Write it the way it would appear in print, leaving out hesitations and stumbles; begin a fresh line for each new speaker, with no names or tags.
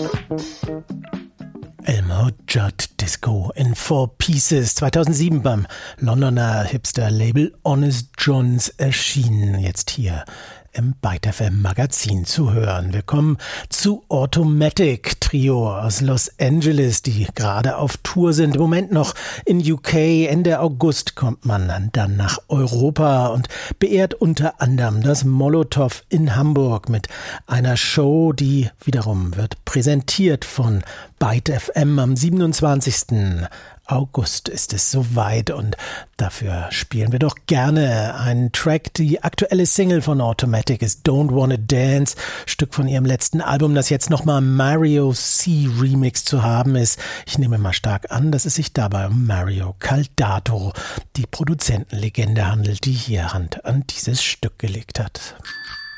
Elmo Judd Disco in 4 Pieces, 2007 beim Londoner Hipster-Label Honest Jon's erschienen, jetzt hier im Byte FM Magazin zu hören. Wir kommen zu Automatic, Trio aus Los Angeles, die gerade auf Tour sind. Im Moment noch in UK. Ende August kommt man dann nach Europa und beehrt unter anderem das Molotow in Hamburg mit einer Show, die wiederum wird präsentiert von Byte FM am 27. August ist es soweit und dafür spielen wir doch gerne einen Track. Die aktuelle Single von Automatic ist Don't Wanna Dance, Stück von ihrem letzten Album, das jetzt nochmal Mario C. Remix zu haben ist. Ich nehme mal stark an, dass es sich dabei um Mario Caldato, die Produzentenlegende handelt, die hier Hand an dieses Stück gelegt hat.